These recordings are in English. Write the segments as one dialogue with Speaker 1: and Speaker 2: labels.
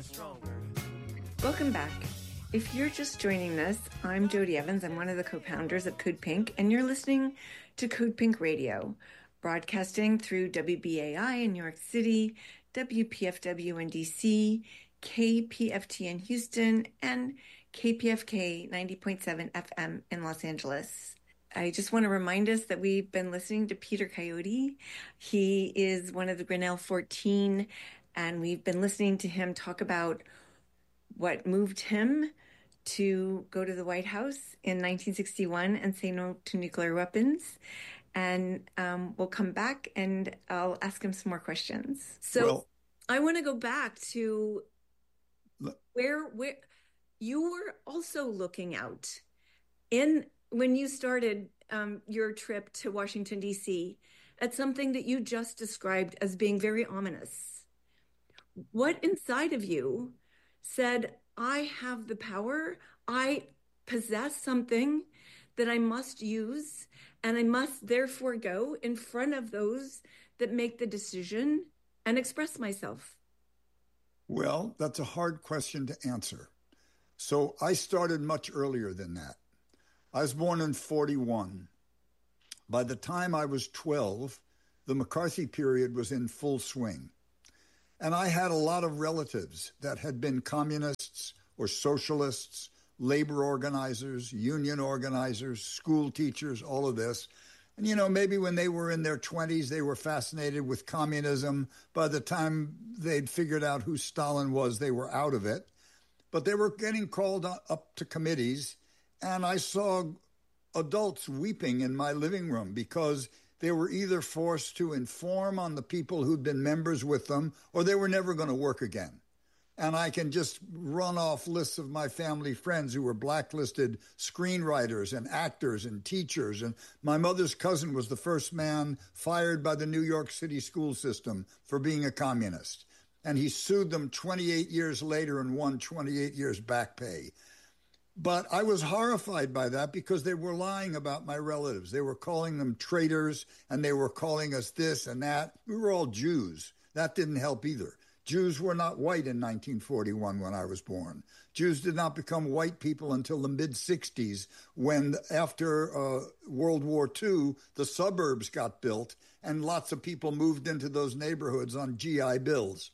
Speaker 1: Welcome back. If you're just joining us, I'm Jody Evans. I'm one of the co-founders of Code Pink, and you're listening to Code Pink Radio, broadcasting through WBAI in New York City, WPFW in DC, KPFT in Houston, and KPFK 90.7 FM in Los Angeles. I just want to remind us that we've been listening to Peter Coyote. He is one of the Grinnell 14, and we've been listening to him talk about what moved him to go to the White House in 1961 and say no to nuclear weapons. And we'll come back and I'll ask him some more questions. So I want to go back to where you were also looking out when you started your trip to Washington, D.C., at something that you just described as being very ominous. What inside of you said, I have the power, I possess something that I must use, and I must therefore go in front of those that make the decision and express myself?
Speaker 2: Well, that's a hard question to answer. So I started much earlier than that. I was born in 1941. By the time I was 12, the McCarthy period was in full swing. And I had a lot of relatives that had been communists or socialists, labor organizers, union organizers, school teachers, all of this. And, maybe when they were in their 20s, they were fascinated with communism. By the time they'd figured out who Stalin was, they were out of it. But they were getting called up to committees, and I saw adults weeping in my living room because they were either forced to inform on the people who'd been members with them, or they were never going to work again. And I can just run off lists of my family friends who were blacklisted screenwriters and actors and teachers. And my mother's cousin was the first man fired by the New York City school system for being a communist. And he sued them 28 years later and won 28 years back pay. But I was horrified by that because they were lying about my relatives. They were calling them traitors, and they were calling us this and that. We were all Jews. That didn't help either. Jews were not white in 1941 when I was born. Jews did not become white people until the mid-'60s when, after World War II, the suburbs got built and lots of people moved into those neighborhoods on GI Bills.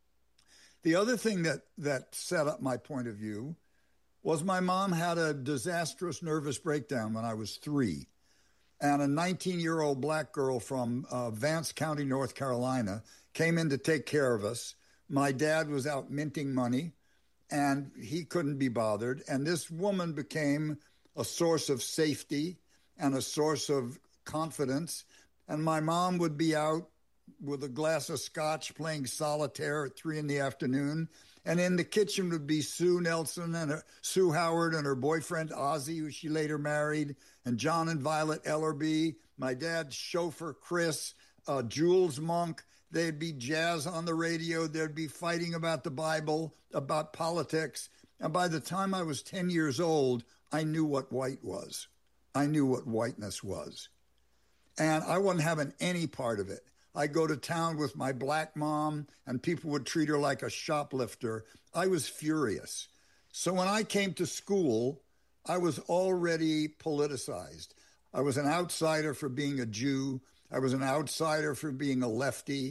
Speaker 2: The other thing that set up my point of view was my mom had a disastrous nervous breakdown when I was 3. And a 19-year-old black girl from Vance County, North Carolina, came in to take care of us. My dad was out minting money, and he couldn't be bothered. And this woman became a source of safety and a source of confidence. And my mom would be out with a glass of scotch playing solitaire at 3 p.m. And in the kitchen would be Sue Nelson and Sue Howard and her boyfriend Ozzie, who she later married, and John and Violet Ellerby, my dad's chauffeur Chris, Jules Monk. There'd be jazz on the radio. There'd be fighting about the Bible, about politics. And by the time I was 10 years old, I knew what white was. I knew what whiteness was. And I wasn't having any part of it. I go to town with my black mom, and people would treat her like a shoplifter. I was furious. So when I came to school, I was already politicized. I was an outsider for being a Jew. I was an outsider for being a lefty.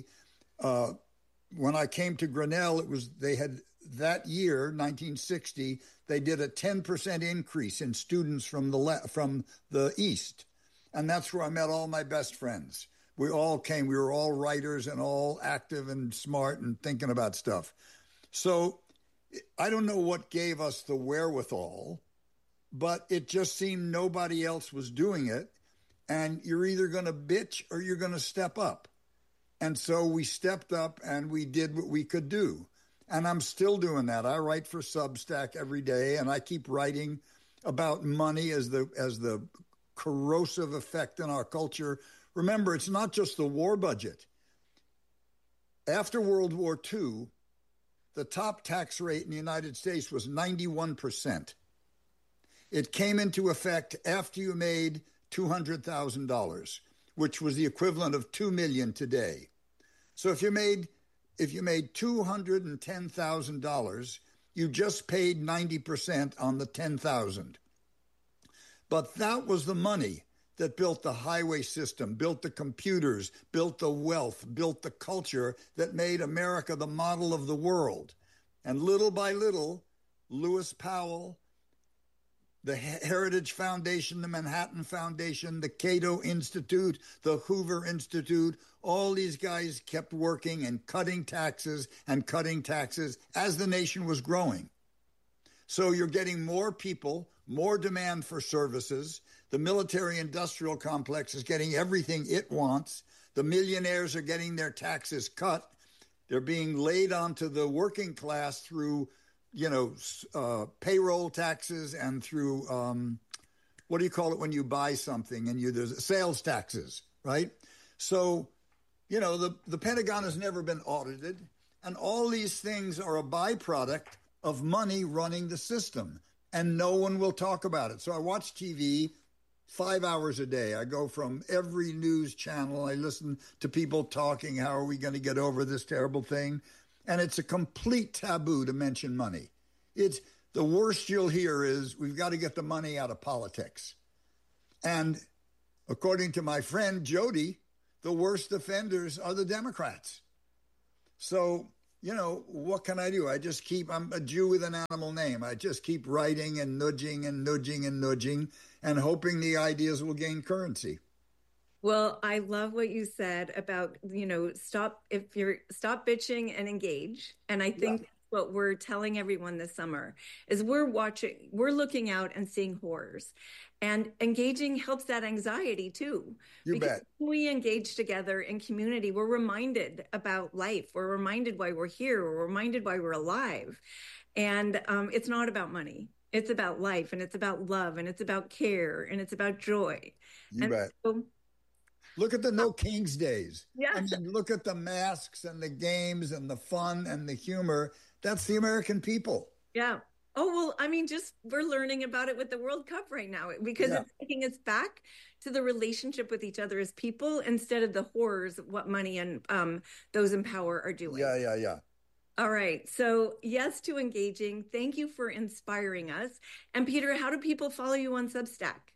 Speaker 2: When I came to Grinnell, they had that year, 1960, they did a 10% increase in students from the East. And that's where I met all my best friends. We all came. We were all writers and all active and smart and thinking about stuff. So I don't know what gave us the wherewithal, but it just seemed nobody else was doing it. And you're either going to bitch or you're going to step up. And so we stepped up and we did what we could do. And I'm still doing that. I write for Substack every day, and I keep writing about money as the corrosive effect in our culture. Remember, it's not just the war budget. After World War II, the top tax rate in the United States was 91%. It came into effect after you made $200,000, which was the equivalent of $2 million today. So if you made if you made $210,000, you just paid 90% on the 10,000. But that was the money that built the highway system, built the computers, built the wealth, built the culture that made America the model of the world. And little by little, Lewis Powell, the Heritage Foundation, the Manhattan Foundation, the Cato Institute, the Hoover Institute, all these guys kept working and cutting taxes as the nation was growing. So you're getting more people, more demand for services. The military-industrial complex is getting everything it wants. The millionaires are getting their taxes cut. They're being laid onto the working class through payroll taxes and through, what do you call it when you buy something and there's sales taxes, right? So, the Pentagon has never been audited, and all these things are a byproduct of money running the system, and no one will talk about it. So I watch TV 5 hours a day. I go from every news channel. I listen to people talking, how are we going to get over this terrible thing? And it's a complete taboo to mention money. It's the worst you'll hear is we've got to get the money out of politics. And according to my friend Jody, the worst offenders are the Democrats. So, what can I do? I'm a Jew with an animal name. I just keep writing and nudging and nudging and nudging and hoping the ideas will gain currency.
Speaker 1: Well, I love what you said about, stop bitching and engage. And I think what we're telling everyone this summer is we're looking out and seeing horrors, and engaging helps that anxiety too.
Speaker 2: You bet.
Speaker 1: When we engage together in community, we're reminded about life. We're reminded why we're here. We're reminded why we're alive. And it's not about money. It's about life, and it's about love, and it's about care, and it's about joy.
Speaker 2: You bet. So, look at the No Kings days.
Speaker 1: Yeah.
Speaker 2: I mean, look at the masks and the games and the fun and the humor. That's the American people.
Speaker 1: Yeah. Oh, well, I mean, we're learning about it with the World Cup right now, because it's taking us back to the relationship with each other as people instead of the horrors of what money and those in power are doing.
Speaker 2: Yeah.
Speaker 1: All right. So yes to engaging. Thank you for inspiring us. And Peter, how do people follow you on Substack?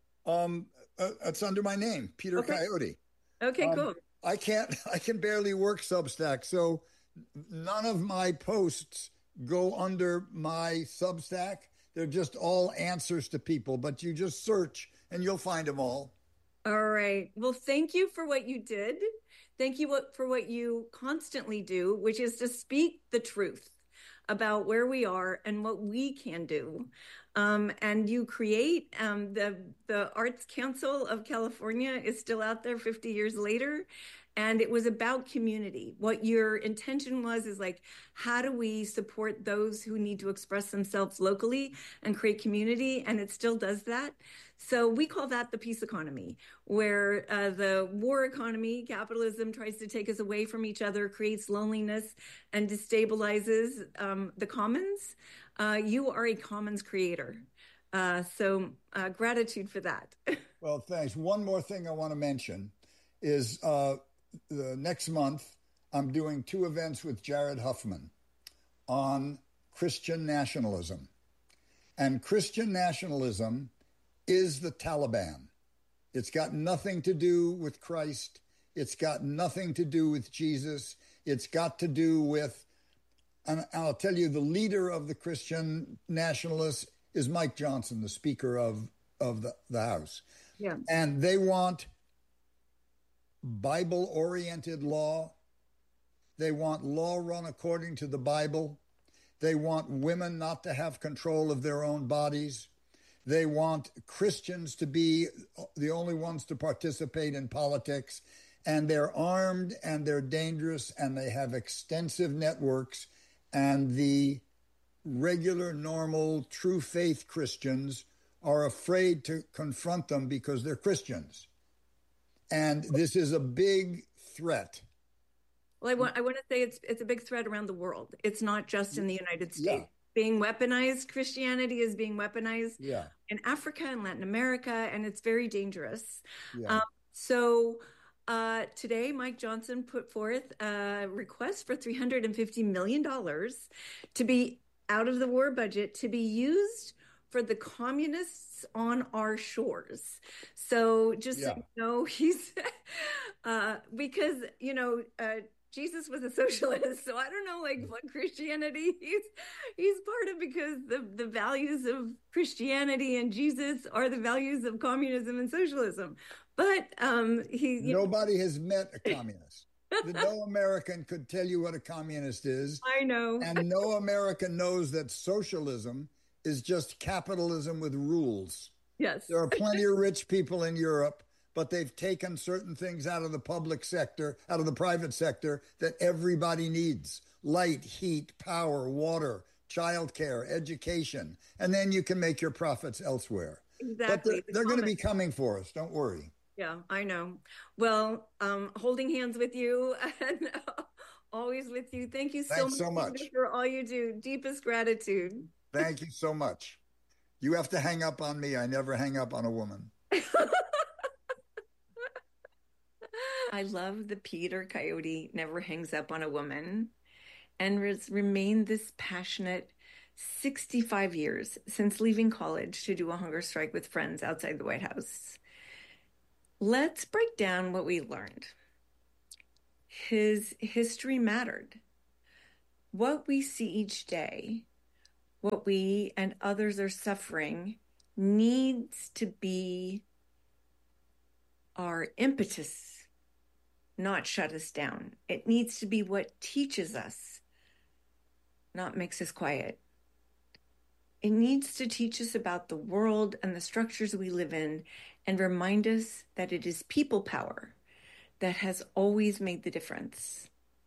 Speaker 2: It's under my name, Peter Coyote.
Speaker 1: Okay, cool.
Speaker 2: I can barely work Substack, so none of my posts go under my Substack. They're just all answers to people, but you just search and you'll find them all.
Speaker 1: All right. Well, thank you for what you did. Thank you for what you constantly do, which is to speak the truth about where we are and what we can do. And you create the Arts Council of California is still out there 50 years later. And it was about community. What your intention is like, how do we support those who need to express themselves locally and create community? And it still does that. So we call that the peace economy, where the war economy, capitalism, tries to take us away from each other, creates loneliness, and destabilizes the commons. You are a commons creator. So gratitude for that.
Speaker 2: Well, thanks. One more thing I want to mention is the next month, I'm doing 2 events with Jared Huffman on Christian nationalism. And Christian nationalism is the Taliban. It's got nothing to do with Christ. It's got nothing to do with Jesus. It's got to do with, and I'll tell you, the leader of the Christian nationalists is Mike Johnson, the Speaker of the House.
Speaker 1: Yeah.
Speaker 2: And they want Bible-oriented law. They want law run according to the Bible. They want women not to have control of their own bodies. They want Christians to be the only ones to participate in politics. And they're armed and they're dangerous and they have extensive networks. And the regular, normal, true faith Christians are afraid to confront them because they're Christians. And this is a big threat.
Speaker 1: Well, I want to say it's a big threat around the world. It's not just in the United States.
Speaker 2: Yeah.
Speaker 1: Being weaponized, Christianity is being weaponized in Africa and Latin America, and it's very dangerous.
Speaker 2: Yeah.
Speaker 1: So Today, Mike Johnson put forth a request for $350 million to be out of the war budget to be used for the communists on our shores. So just so you know, he's because Jesus was a socialist, so I don't know like what Christianity he's part of, because the values of Christianity and Jesus are the values of communism and socialism. But
Speaker 2: nobody has met a communist. No American could tell you what a communist is.
Speaker 1: I know.
Speaker 2: And no American knows that socialism is just capitalism with rules.
Speaker 1: Yes.
Speaker 2: There are plenty of rich people in Europe, but they've taken certain things out of the public sector, out of the private sector that everybody needs: light, heat, power, water, childcare, education. And then you can make your profits elsewhere.
Speaker 1: Exactly.
Speaker 2: But they're going to be coming for us. Don't worry.
Speaker 1: Yeah, I know. Well, holding hands with you and always with you. Thank you so much for all you do. Deepest gratitude.
Speaker 2: Thank you so much. You have to hang up on me. I never hang up on a woman.
Speaker 1: I love the Peter Coyote never hangs up on a woman, and has remained this passionate 65 years since leaving college to do a hunger strike with friends outside the White House. Let's break down what we learned. His history mattered. What we see each day, what we and others are suffering, needs to be our impetus, not shut us down. It needs to be what teaches us, not makes us quiet. It needs to teach us about the world and the structures we live in, and remind us that it is people power that has always made the difference.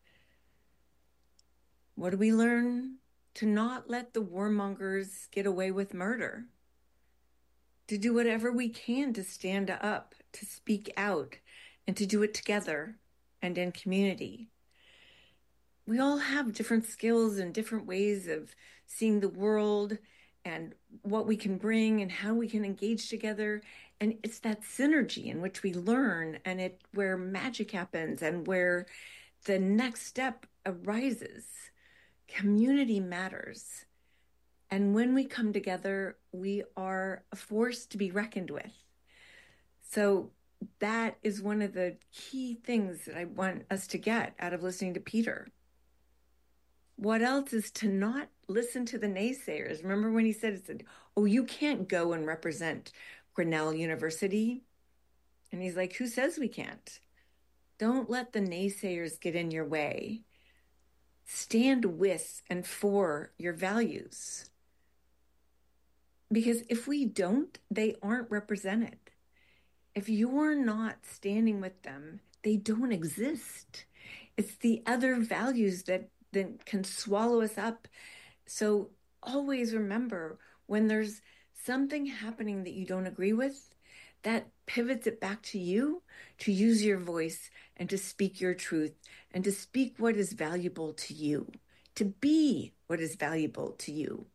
Speaker 1: What do we learn? To not let the warmongers get away with murder. To do whatever we can to stand up, to speak out, and to do it together and in community. We all have different skills and different ways of seeing the world and what we can bring and how we can engage together. And it's that synergy in which we learn, and where magic happens and where the next step arises. Community matters. And when we come together, we are a force to be reckoned with. So that is one of the key things that I want us to get out of listening to Peter. What else is to not listen to the naysayers? Remember when he said, oh, you can't go and represent Grinnell University? And he's like, who says we can't? Don't let the naysayers get in your way. Stand with and for your values. Because if we don't, they aren't represented. If you're not standing with them, they don't exist. It's the other values that can swallow us up. So always remember, when there's something happening that you don't agree with, that pivots it back to you to use your voice and to speak your truth and to speak what is valuable to you, to be what is valuable to you.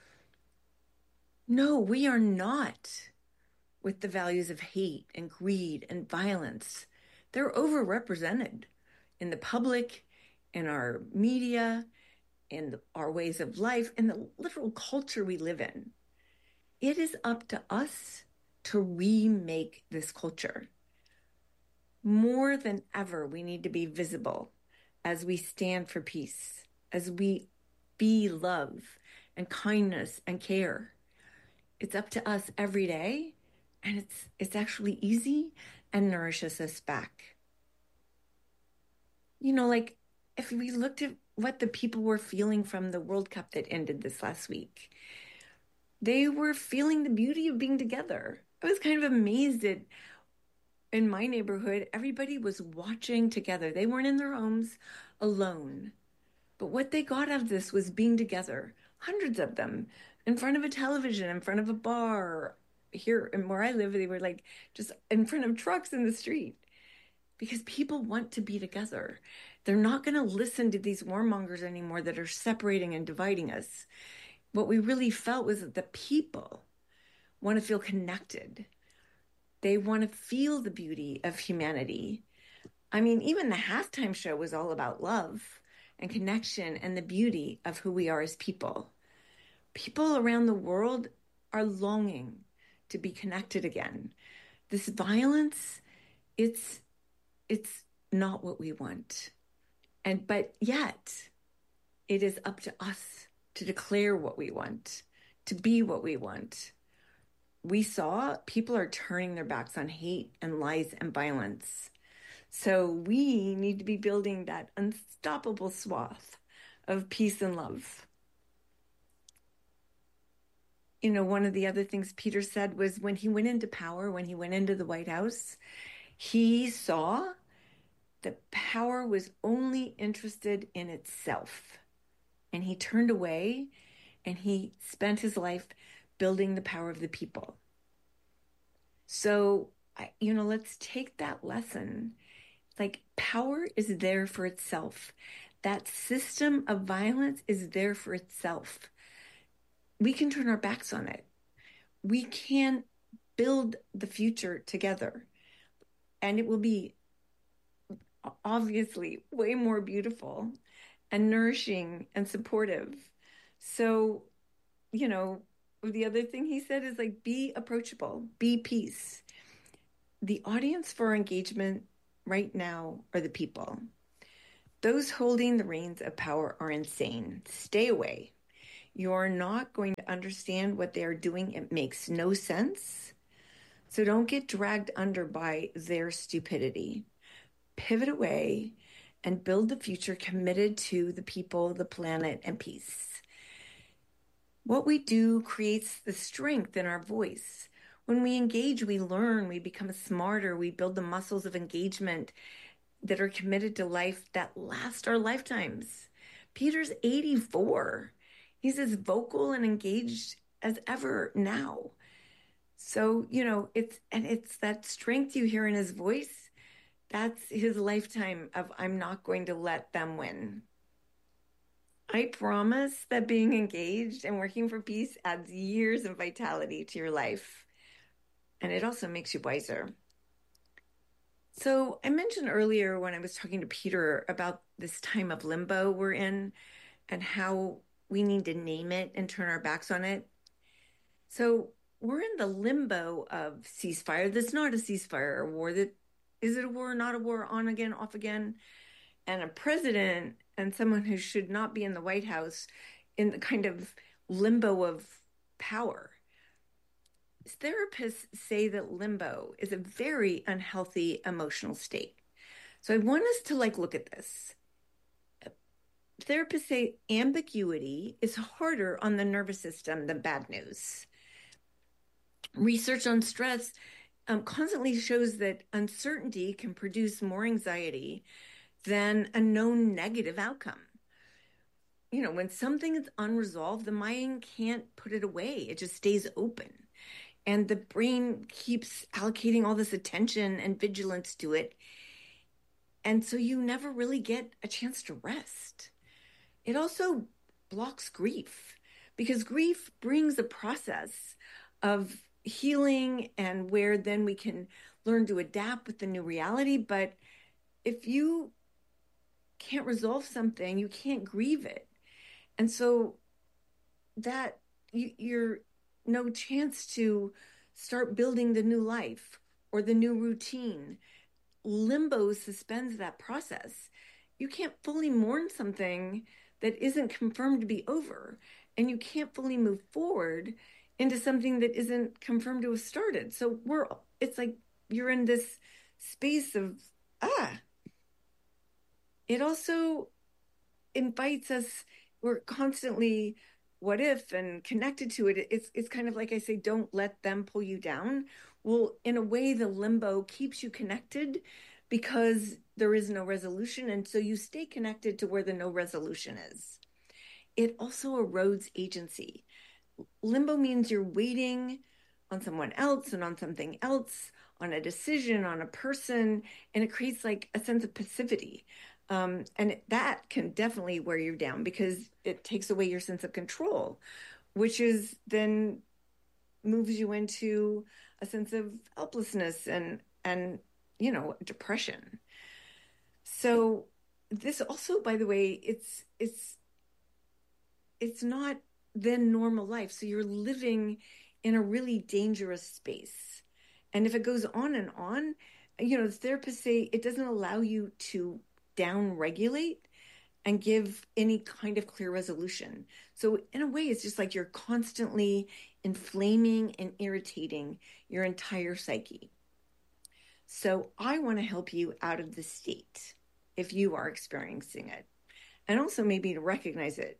Speaker 1: No, we are not with the values of hate and greed and violence. They're overrepresented in the public, in our media, in our ways of life, in the literal culture we live in. It is up to us to remake this culture. More than ever, we need to be visible as we stand for peace, as we be love and kindness and care. It's up to us every day, and it's actually easy and nourishes us back. Like, if we looked at what the people were feeling from the World Cup that ended this last week, they were feeling the beauty of being together. I was kind of amazed that in my neighborhood, everybody was watching together. They weren't in their homes alone. But what they got out of this was being together, hundreds of them, in front of a television, in front of a bar. Here, and where I live, they were like just in front of trucks in the street. Because people want to be together. They're not going to listen to these warmongers anymore that are separating and dividing us. What we really felt was that the people want to feel connected. They want to feel the beauty of humanity. I mean, even the halftime show was all about love and connection and the beauty of who we are as people. People around the world are longing to be connected again. This violence, it's it's not what we want. And but yet it is up to us to declare what we want, to be what we want. We saw people are turning their backs on hate and lies and violence. So we need to be building that unstoppable swath of peace and love. You know, one of the other things Peter said was when he went into power, when he went into the White House, he saw that power was only interested in itself. And he turned away and he spent his life building the power of the people. So, let's take that lesson. Like, power is there for itself. That system of violence is there for itself. We can turn our backs on it. We can build the future together. And it will be obviously way more beautiful and nourishing and supportive. So, the other thing he said is like, be approachable, be peace. The audience for engagement right now are the people. Those holding the reins of power are insane. Stay away. You're not going to understand what they're doing. It makes no sense. So don't get dragged under by their stupidity. Pivot away and build the future committed to the people, the planet, and peace. What we do creates the strength in our voice. When we engage, we learn, we become smarter, we build the muscles of engagement that are committed to life that last our lifetimes. Peter's 84. He's as vocal and engaged as ever now. So, it's that strength you hear in his voice. That's his lifetime of I'm not going to let them win. I promise that being engaged and working for peace adds years of vitality to your life. And it also makes you wiser. So I mentioned earlier when I was talking to Peter about this time of limbo we're in and how we need to name it and turn our backs on it. So we're in the limbo of ceasefire. That's not a ceasefire or war. Is it a war, not a war, on again, off again? And a president and someone who should not be in the White House in the kind of limbo of power. Therapists say that limbo is a very unhealthy emotional state. So I want us to look at this. Therapists say ambiguity is harder on the nervous system than bad news. Research on stress constantly shows that uncertainty can produce more anxiety than a known negative outcome. When something is unresolved, the mind can't put it away. It just stays open. And the brain keeps allocating all this attention and vigilance to it. And so you never really get a chance to rest. It also blocks grief because grief brings a process of healing and where then we can learn to adapt with the new reality. But if you can't resolve something, you can't grieve it. And so that you're no chance to start building the new life or the new routine. Limbo suspends that process. You can't fully mourn something that isn't confirmed to be over, and you can't fully move forward into something that isn't confirmed to have started. So it's like you're in this space of It also invites us, we're constantly what if and connected to it. It's kind of like I say, don't let them pull you down. Well, in a way, the limbo keeps you connected because there is no resolution. And so you stay connected to where the no resolution is. It also erodes agency. Limbo means you're waiting on someone else and on something else, on a decision, on a person, and it creates a sense of passivity. And that can definitely wear you down because it takes away your sense of control, which is then moves you into a sense of helplessness and depression. So this also, by the way, it's not then normal life. So you're living in a really dangerous space. And if it goes on and on, the therapists say it doesn't allow you to down regulate and give any kind of clear resolution. So in a way, it's just like you're constantly inflaming and irritating your entire psyche. So I want to help you out of the state if you are experiencing it, and also maybe to recognize it.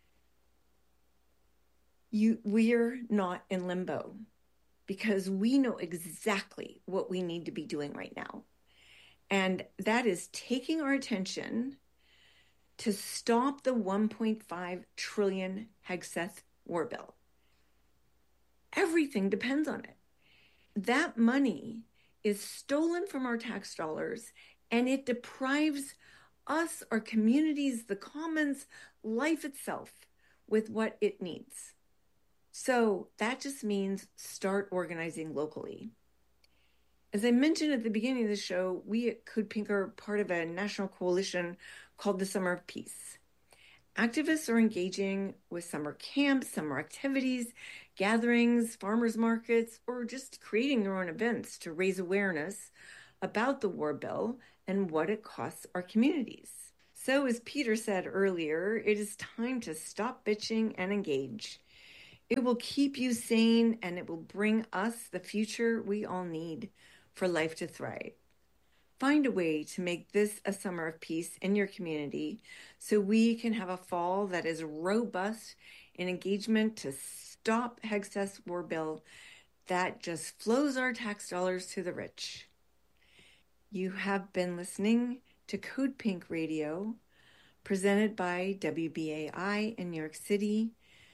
Speaker 1: We're not in limbo because we know exactly what we need to be doing right now. And that is taking our attention to stop the 1.5 trillion Hegseth war bill. Everything depends on it. That money is stolen from our tax dollars, and it deprives us, our communities, the commons, life itself with what it needs. So that just means start organizing locally. As I mentioned at the beginning of the show, we at Code Pink are part of a national coalition called the Summer of Peace. Activists are engaging with summer camps, summer activities, gatherings, farmers markets, or just creating their own events to raise awareness about the war bill and what it costs our communities. So, as Peter said earlier, it is time to stop bitching and engage. It will keep you sane, and it will bring us the future we all need for life to thrive. Find a way to make this a summer of peace in your community so we can have a fall that is robust in engagement to stop Hegseth's war bill that just flows our tax dollars to the rich. You have been listening to Code Pink Radio, presented by WBAI in New York City,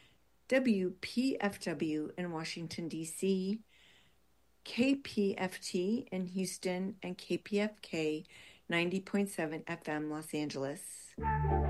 Speaker 1: WPFW in Washington, D.C., KPFT in Houston, and KPFK 90.7 FM Los Angeles.